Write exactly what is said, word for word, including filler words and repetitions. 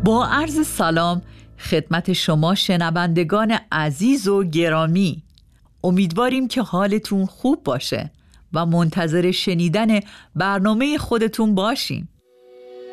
با عرض سلام خدمت شما شنوندگان عزیز و گرامی، امیدواریم که حالتون خوب باشه و منتظر شنیدن برنامه خودتون باشیم.